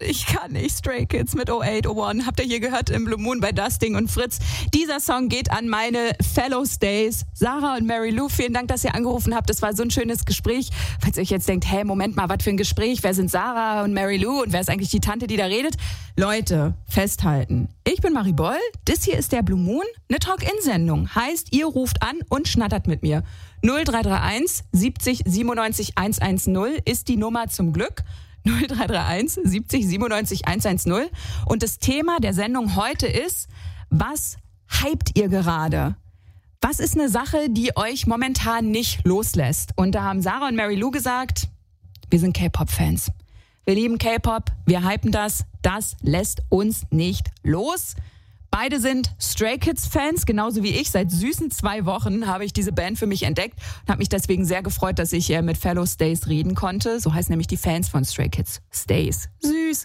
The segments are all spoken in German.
Ich kann nicht. Stray Kids mit 0801. Habt ihr hier gehört im Blue Moon bei Dusting und Fritz. Dieser Song geht an meine Fellow Stays, Sarah und Mary Lou. Vielen Dank, dass ihr angerufen habt. Das war so ein schönes Gespräch. Falls ihr euch jetzt denkt, hey, Moment mal, was für ein Gespräch? Wer sind Sarah und Mary Lou und wer ist eigentlich die Tante, die da redet? Leute, festhalten. Ich bin Marie Boll. Das hier ist der Blue Moon, eine Talk-In-Sendung. Heißt, ihr ruft an und schnattert mit mir. 0331 70 97 110 ist die Nummer zum Glück. 0331 70 97 110. Und das Thema der Sendung heute ist, was hypt ihr gerade? Was ist eine Sache, die euch momentan nicht loslässt? Und da haben Sarah und Mary Lou gesagt, wir sind K-Pop-Fans. Wir lieben K-Pop, wir hypen das lässt uns nicht los. Beide sind Stray Kids-Fans, genauso wie ich. Seit süßen 2 Wochen habe ich diese Band für mich entdeckt und habe mich deswegen sehr gefreut, dass ich mit Fellow Stays reden konnte. So heißen nämlich die Fans von Stray Kids. Stays. Süß.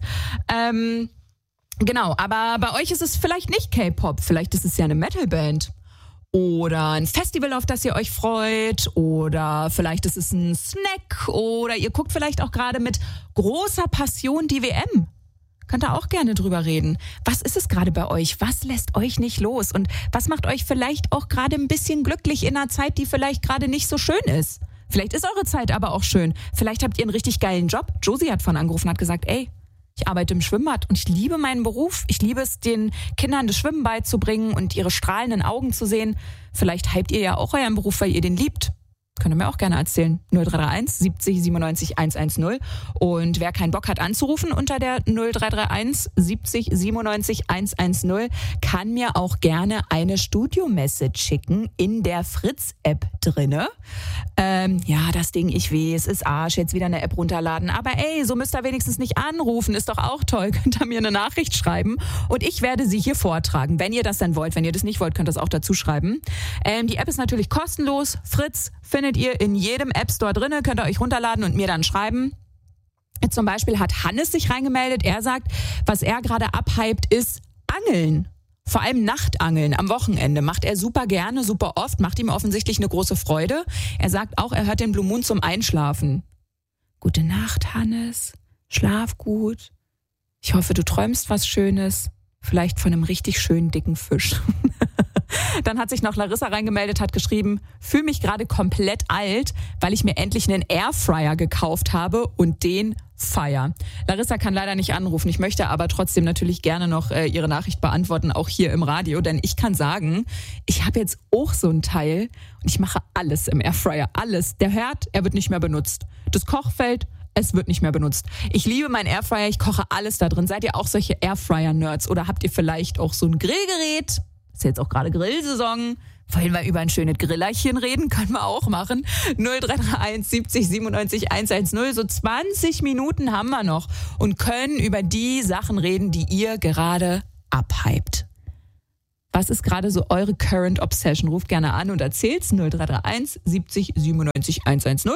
Genau, aber bei euch ist es vielleicht nicht K-Pop. Vielleicht ist es ja eine Metal-Band. Oder ein Festival, auf das ihr euch freut. Oder vielleicht ist es ein Snack. Oder ihr guckt vielleicht auch gerade mit großer Passion die WM. Könnt ihr auch gerne drüber reden. Was ist es gerade bei euch? Was lässt euch nicht los? Und was macht euch vielleicht auch gerade ein bisschen glücklich in einer Zeit, die vielleicht gerade nicht so schön ist? Vielleicht ist eure Zeit aber auch schön. Vielleicht habt ihr einen richtig geilen Job. Josie hat vorhin angerufen und hat gesagt, ey, ich arbeite im Schwimmbad und ich liebe meinen Beruf. Ich liebe es, den Kindern das Schwimmen beizubringen und ihre strahlenden Augen zu sehen. Vielleicht hypt ihr ja auch euren Beruf, weil ihr den liebt. Könnt ihr mir auch gerne erzählen. 0331 70 97 110. Und wer keinen Bock hat anzurufen unter der 0331 70 97 110, kann mir auch gerne eine Studio-Message schicken in der Fritz-App drinne. Ja, das Ding, ich weiß, ist Arsch, jetzt wieder eine App runterladen. Aber ey, so müsst ihr wenigstens nicht anrufen, ist doch auch toll. Könnt ihr mir eine Nachricht schreiben und ich werde sie hier vortragen, wenn ihr das dann wollt. Wenn ihr das nicht wollt, könnt ihr das auch dazu schreiben. Die App ist natürlich kostenlos. Fritz findet ihr in jedem App Store drinne, könnt ihr euch runterladen und mir dann schreiben. Zum Beispiel hat Hannes sich reingemeldet. Er sagt, was er gerade abhypt, ist Angeln. Vor allem Nachtangeln am Wochenende macht er super gerne, super oft, macht ihm offensichtlich eine große Freude. Er sagt auch, er hört den Blue Moon zum Einschlafen. Gute Nacht, Hannes. Schlaf gut. Ich hoffe, du träumst was Schönes. Vielleicht von einem richtig schönen, dicken Fisch. Dann hat sich noch Larissa reingemeldet, hat geschrieben, fühle mich gerade komplett alt, weil ich mir endlich einen Airfryer gekauft habe und den feier. Larissa kann leider nicht anrufen. Ich möchte aber trotzdem natürlich gerne noch ihre Nachricht beantworten, auch hier im Radio. Denn ich kann sagen, ich habe jetzt auch so ein Teil und ich mache alles im Airfryer. Alles. Der Herd, er wird nicht mehr benutzt. Das Kochfeld, es wird nicht mehr benutzt. Ich liebe meinen Airfryer, ich koche alles da drin. Seid ihr auch solche Airfryer-Nerds oder habt ihr vielleicht auch so ein Grillgerät? Ist jetzt auch gerade Grillsaison. Wollen wir über ein schönes Grillerchen reden? Können wir auch machen. 0331 70 97 110. So 20 Minuten haben wir noch und können über die Sachen reden, die ihr gerade abhypt. Was ist gerade so eure Current Obsession? Ruft gerne an und erzählt's. 0331 70 97 110.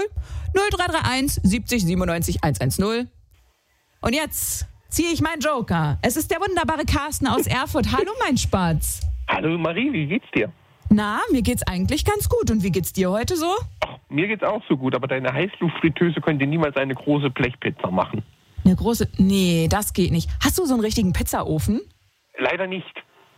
0331 70 97 110. Und jetzt ziehe ich meinen Joker. Es ist der wunderbare Carsten aus Erfurt. Hallo, mein Spatz. Hallo Marie, wie geht's dir? Na, mir geht's eigentlich ganz gut. Und wie geht's dir heute so? Ach, mir geht's auch so gut, aber deine Heißluftfritteuse könnte niemals eine große Blechpizza machen. Eine große? Nee, das geht nicht. Hast du so einen richtigen Pizzaofen? Leider nicht.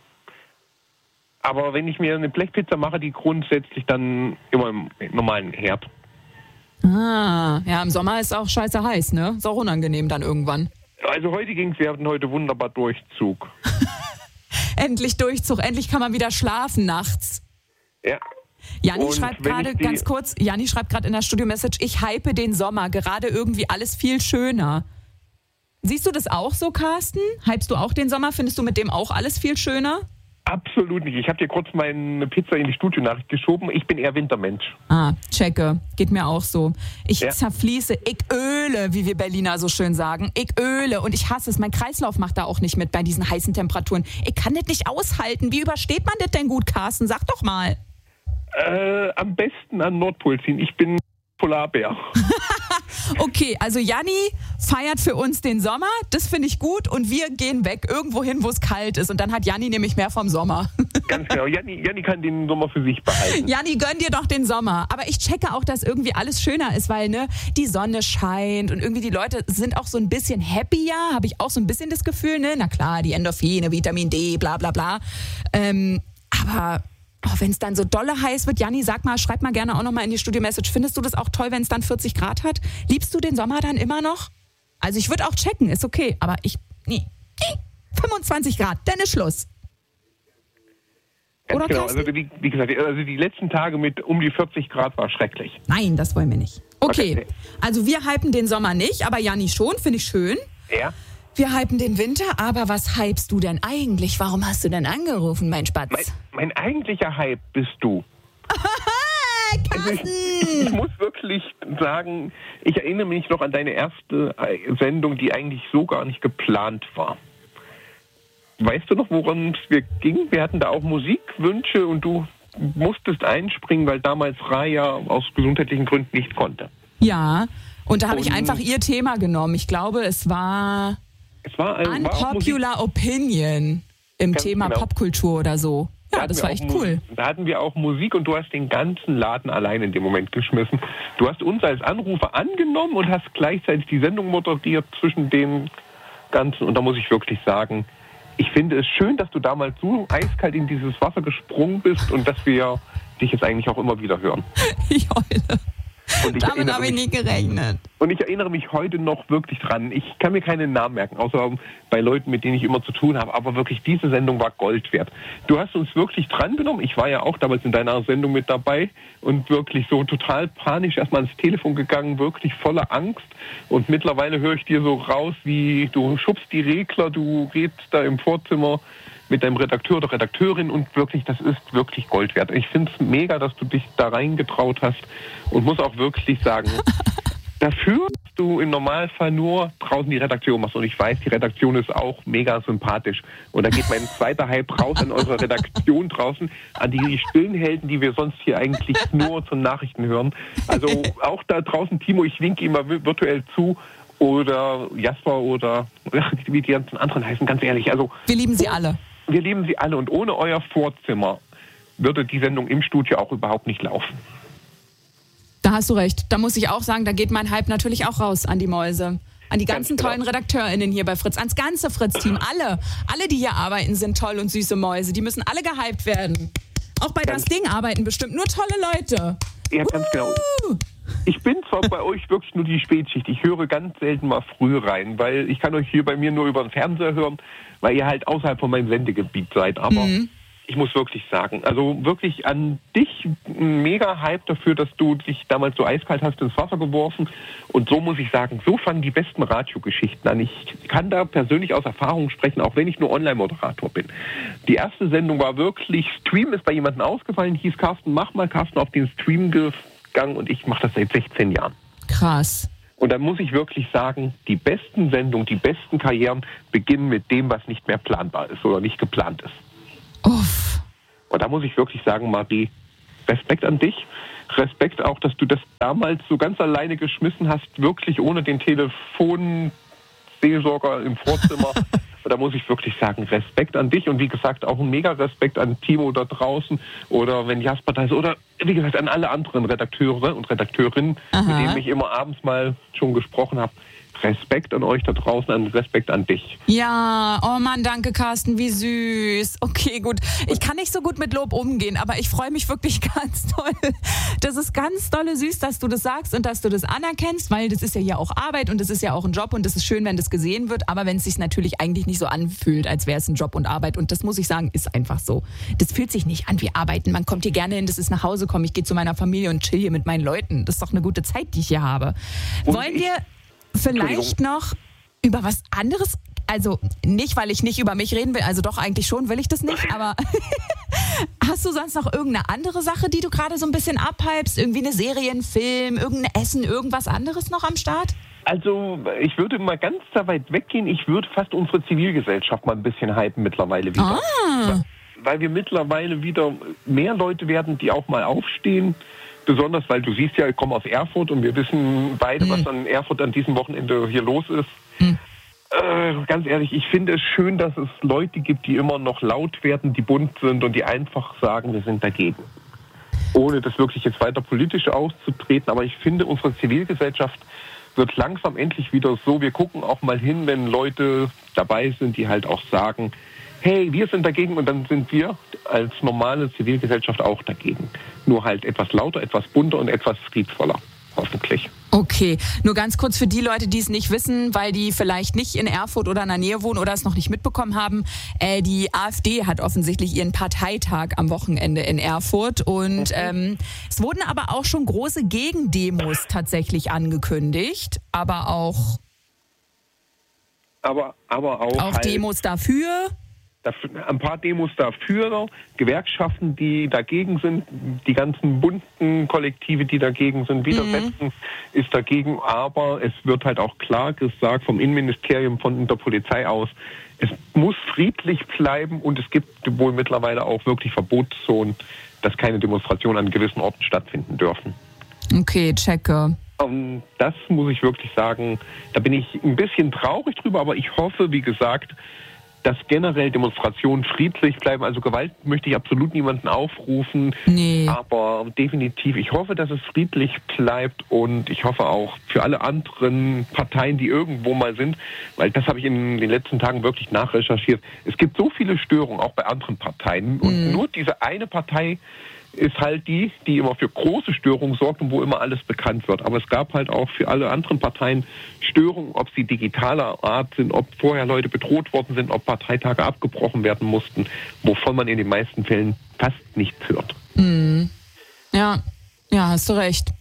Aber wenn ich mir eine Blechpizza mache, die grundsätzlich dann immer im normalen Herd. Ah, ja, im Sommer ist auch scheiße heiß, ne? Ist auch unangenehm dann irgendwann. Also heute ging's, wir hatten heute wunderbar Durchzug. Endlich Durchzug, endlich kann man wieder schlafen nachts. Ja. Janni schreibt gerade, ganz kurz, Janni schreibt gerade in der Studio-Message, ich hype den Sommer, gerade irgendwie alles viel schöner. Siehst du das auch so, Carsten? Hypst du auch den Sommer? Findest du mit dem auch alles viel schöner? Absolut nicht. Ich habe dir kurz meine Pizza in die Studionachricht geschoben. Ich bin eher Wintermensch. Ah, checke. Geht mir auch so. Ich zerfließe, ich öle, wie wir Berliner so schön sagen. Ich öle und ich hasse es. Mein Kreislauf macht da auch nicht mit bei diesen heißen Temperaturen. Ich kann das nicht aushalten. Wie übersteht man das denn gut, Carsten? Sag doch mal. Am besten an Nordpol ziehen. Ich bin Polarbär. Okay, also Janni feiert für uns den Sommer, das finde ich gut und wir gehen weg, irgendwo hin, wo es kalt ist und dann hat Janni nämlich mehr vom Sommer. Ganz genau. Janni kann den Sommer für sich behalten. Janni, gönn dir doch den Sommer. Aber ich checke auch, dass irgendwie alles schöner ist, weil die Sonne scheint und irgendwie die Leute sind auch so ein bisschen happier, habe ich auch so ein bisschen das Gefühl. Na klar, die Endorphine, Vitamin D, bla bla bla. Aber wenn es dann so dolle heiß wird, Janni, sag mal, schreib mal gerne auch nochmal in die Studio-Message. Findest du das auch toll, wenn es dann 40 Grad hat? Liebst du den Sommer dann immer noch? Also ich würde auch checken, ist okay. Aber 25 Grad, dann ist Schluss. Ganz Oder genau. Carsten? Also wie gesagt, die letzten Tage mit um die 40 Grad war schrecklich. Nein, das wollen wir nicht. Okay, also wir hypen den Sommer nicht, aber Janni schon, finde ich schön. Ja. Wir hypen den Winter, aber was hypst du denn eigentlich? Warum hast du denn angerufen, mein Spatz? Mein eigentlicher Hype bist du. Also ich muss wirklich sagen, ich erinnere mich noch an deine erste Sendung, die eigentlich so gar nicht geplant war. Weißt du noch, worum es ging? Wir hatten da auch Musikwünsche und du musstest einspringen, weil damals Raya aus gesundheitlichen Gründen nicht konnte. Ja, und da habe ich einfach ihr Thema genommen. Ich glaube, es war Unpopular Opinion im Thema Popkultur oder so. Ja, das war echt cool. Da hatten wir auch Musik und du hast den ganzen Laden allein in dem Moment geschmissen. Du hast uns als Anrufer angenommen und hast gleichzeitig die Sendung moderiert zwischen den Ganzen. Und da muss ich wirklich sagen, ich finde es schön, dass du damals so eiskalt in dieses Wasser gesprungen bist und dass wir dich jetzt eigentlich auch immer wieder hören. Ich heule. Damit habe ich nie gerechnet. Und ich erinnere mich heute noch wirklich dran. Ich kann mir keinen Namen merken, außer bei Leuten, mit denen ich immer zu tun habe. Aber wirklich, diese Sendung war Gold wert. Du hast uns wirklich dran genommen. Ich war ja auch damals in deiner Sendung mit dabei und wirklich so total panisch erstmal ans Telefon gegangen, wirklich voller Angst. Und mittlerweile höre ich dir so raus, wie du schubst die Regler, du redest da im Vorzimmer mit deinem Redakteur oder Redakteurin und wirklich, das ist wirklich Gold wert. Ich finde es mega, dass du dich da reingetraut hast und muss auch wirklich sagen, dafür, dass du im Normalfall nur draußen die Redaktion machst und ich weiß, die Redaktion ist auch mega sympathisch und da geht mein zweiter Hype raus an eure Redaktion draußen, an die stillen Helden, die wir sonst hier eigentlich nur zu Nachrichten hören. Also auch da draußen, Timo, ich winke immer virtuell zu oder Jasper oder wie die ganzen anderen heißen, ganz ehrlich. Also wir lieben sie alle. Wir lieben sie alle und ohne euer Vorzimmer würde die Sendung im Studio auch überhaupt nicht laufen. Da hast du recht. Da muss ich auch sagen, da geht mein Hype natürlich auch raus an die Mäuse. An die ganzen tollen RedakteurInnen hier bei Fritz, ans ganze Fritz-Team. Alle, die hier arbeiten, sind toll und süße Mäuse. Die müssen alle gehypt werden. Auch bei Das Ding arbeiten bestimmt nur tolle Leute. Ja, ganz genau. Ich bin zwar bei euch wirklich nur die Spätschicht. Ich höre ganz selten mal früh rein, weil ich kann euch hier bei mir nur über den Fernseher hören, weil ihr halt außerhalb von meinem Sendegebiet seid. Aber ich muss wirklich sagen, also wirklich an dich ein mega Hype dafür, dass du dich damals so eiskalt hast ins Wasser geworfen. Und so muss ich sagen, so fangen die besten Radiogeschichten an. Ich kann da persönlich aus Erfahrung sprechen, auch wenn ich nur Online-Moderator bin. Die erste Sendung war wirklich, Stream ist bei jemandem ausgefallen, hieß Carsten, mach mal, Carsten auf den Stream gegangen und ich mache das seit 16 Jahren. Krass. Und da muss ich wirklich sagen, die besten Sendungen, die besten Karrieren beginnen mit dem, was nicht mehr planbar ist oder nicht geplant ist. Uff. Und da muss ich wirklich sagen, Marie, Respekt an dich. Respekt auch, dass du das damals so ganz alleine geschmissen hast, wirklich ohne den Telefonseelsorger im Vorzimmer. Und da muss ich wirklich sagen, Respekt an dich und wie gesagt auch ein mega Respekt an Timo da draußen oder wenn Jasper da ist oder wie gesagt an alle anderen Redakteure und Redakteurinnen, mit denen ich immer abends mal schon gesprochen habe. Respekt an euch da draußen, an Respekt an dich. Ja, oh Mann, danke Carsten, wie süß. Okay, gut. Ich kann nicht so gut mit Lob umgehen, aber ich freue mich wirklich ganz toll. Das ist ganz dolle süß, dass du das sagst und dass du das anerkennst, weil das ist ja hier auch Arbeit und das ist ja auch ein Job und das ist schön, wenn das gesehen wird, aber wenn es sich natürlich eigentlich nicht so anfühlt, als wäre es ein Job und Arbeit und das muss ich sagen, ist einfach so. Das fühlt sich nicht an wie Arbeiten. Man kommt hier gerne hin, das ist nach Hause kommen, ich gehe zu meiner Familie und chill hier mit meinen Leuten. Das ist doch eine gute Zeit, die ich hier habe. Wollen wir vielleicht noch über was anderes, also nicht, weil ich nicht über mich reden will, also doch eigentlich schon, will ich das nicht, aber hast du sonst noch irgendeine andere Sache, die du gerade so ein bisschen abhypst? Irgendwie eine Serie, ein Film, irgendein Essen, irgendwas anderes noch am Start? Also ich würde mal ganz da weit weggehen, ich würde fast unsere Zivilgesellschaft mal ein bisschen hypen mittlerweile wieder. Weil wir mittlerweile wieder mehr Leute werden, die auch mal aufstehen. Besonders, weil du siehst ja, ich komme aus Erfurt und wir wissen beide, was an Erfurt an diesem Wochenende hier los ist. ganz ehrlich, ich finde es schön, dass es Leute gibt, die immer noch laut werden, die bunt sind und die einfach sagen, wir sind dagegen. Ohne das wirklich jetzt weiter politisch auszutreten. Aber ich finde, unsere Zivilgesellschaft wird langsam endlich wieder so, wir gucken auch mal hin, wenn Leute dabei sind, die halt auch sagen, hey, wir sind dagegen, und dann sind wir als normale Zivilgesellschaft auch dagegen. Nur halt etwas lauter, etwas bunter und etwas friedvoller, hoffentlich. Okay, nur ganz kurz für die Leute, die es nicht wissen, weil die vielleicht nicht in Erfurt oder in der Nähe wohnen oder es noch nicht mitbekommen haben. Die AfD hat offensichtlich ihren Parteitag am Wochenende in Erfurt und es wurden aber auch schon große Gegendemos tatsächlich angekündigt, aber auch halt Demos dafür. Ein paar Demos dafür, Gewerkschaften, die dagegen sind, die ganzen bunten Kollektive, die dagegen sind, Widersetzen ist dagegen, aber es wird halt auch klar gesagt vom Innenministerium, von der Polizei aus, es muss friedlich bleiben und es gibt wohl mittlerweile auch wirklich Verbotszonen, dass keine Demonstrationen an gewissen Orten stattfinden dürfen. Okay, checke. Das muss ich wirklich sagen, da bin ich ein bisschen traurig drüber, aber ich hoffe, wie gesagt, dass generell Demonstrationen friedlich bleiben. Also Gewalt möchte ich absolut niemanden aufrufen. Nee. Aber definitiv, ich hoffe, dass es friedlich bleibt und ich hoffe auch für alle anderen Parteien, die irgendwo mal sind, weil das habe ich in den letzten Tagen wirklich nachrecherchiert. Es gibt so viele Störungen, auch bei anderen Parteien. Und nur diese eine Partei ist halt die immer für große Störungen sorgt und wo immer alles bekannt wird. Aber es gab halt auch für alle anderen Parteien Störungen, ob sie digitaler Art sind, ob vorher Leute bedroht worden sind, ob Parteitage abgebrochen werden mussten, wovon man in den meisten Fällen fast nichts hört. Ja, hast du recht.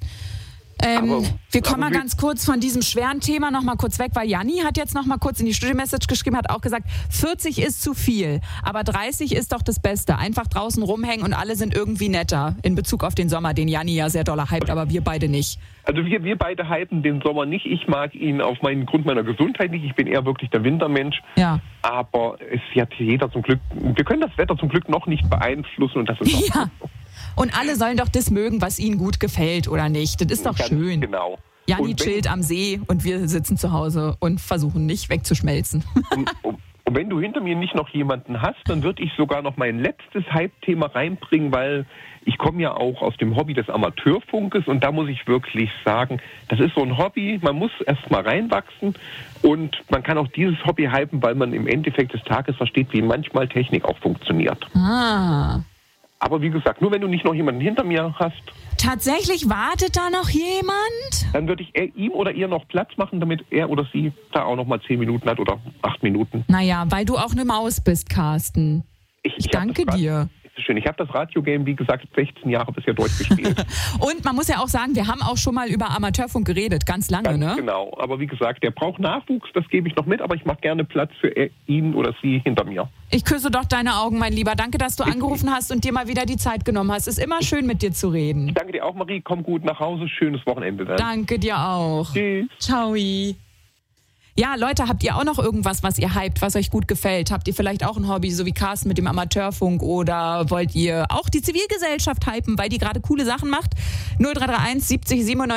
Wir kommen mal ganz kurz von diesem schweren Thema noch mal kurz weg, weil Janni hat jetzt noch mal kurz in die Studio-Message geschrieben, hat auch gesagt, 40 ist zu viel, aber 30 ist doch das Beste. Einfach draußen rumhängen und alle sind irgendwie netter. In Bezug auf den Sommer, den Janni ja sehr doll hypt, aber wir beide nicht. Also wir beide hypen den Sommer nicht. Ich mag ihn auf Grund meiner Gesundheit nicht. Ich bin eher wirklich der Wintermensch. Ja. Aber es hat jeder zum Glück, wir können das Wetter zum Glück noch nicht beeinflussen und das ist auch ja. Und alle sollen doch das mögen, was ihnen gut gefällt, oder nicht? Das ist doch ganz schön. Genau. Janni chillt am See und wir sitzen zu Hause und versuchen nicht wegzuschmelzen. Und wenn du hinter mir nicht noch jemanden hast, dann würde ich sogar noch mein letztes Hype-Thema reinbringen, weil ich komme ja auch aus dem Hobby des Amateurfunkes und da muss ich wirklich sagen, das ist so ein Hobby, man muss erst mal reinwachsen und man kann auch dieses Hobby hypen, weil man im Endeffekt des Tages versteht, wie manchmal Technik auch funktioniert. Aber wie gesagt, nur wenn du nicht noch jemanden hinter mir hast. Tatsächlich wartet da noch jemand? Dann würde ich ihm oder ihr noch Platz machen, damit er oder sie da auch noch mal 10 Minuten hat oder 8 Minuten. Naja, weil du auch eine Maus bist, Carsten. Ich danke dir. Schön. Ich habe das Radio-Game, wie gesagt, 16 Jahre bisher durchgespielt. Und man muss ja auch sagen, wir haben auch schon mal über Amateurfunk geredet, ganz lange, ne? Genau, aber wie gesagt, der braucht Nachwuchs, das gebe ich noch mit, aber ich mache gerne Platz für ihn oder sie hinter mir. Ich küsse doch deine Augen, mein Lieber. Danke, dass du angerufen hast und dir mal wieder die Zeit genommen hast. Es ist immer schön, mit dir zu reden. Ich danke dir auch, Marie. Komm gut nach Hause. Schönes Wochenende dann. Danke dir auch. Tschüss. Ciao. Ja, Leute, habt ihr auch noch irgendwas, was ihr hypt, was euch gut gefällt? Habt ihr vielleicht auch ein Hobby, so wie Carsten mit dem Amateurfunk, oder wollt ihr auch die Zivilgesellschaft hypen, weil die gerade coole Sachen macht? 0331 70 97